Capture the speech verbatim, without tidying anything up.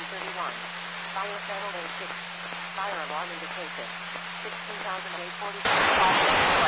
thirty-one. Fire settled A six. Fire alarm indication. sixteen thousand eight hundred forty-six.